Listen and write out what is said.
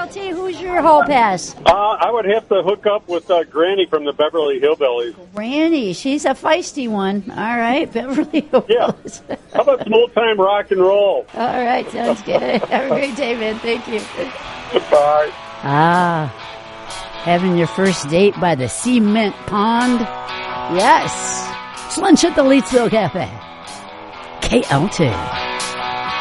KLT, who's your hall pass? I would have to hook up with Granny from the Beverly Hillbillies. Granny, she's a feisty one. All right, Beverly Hillbillies. Yeah. How about some old-time rock and roll? All right, sounds good. Have a great day, man. Thank you. Bye. Having your first date by the cement pond? Yes. It's lunch at the Leedsville Cafe. KLT.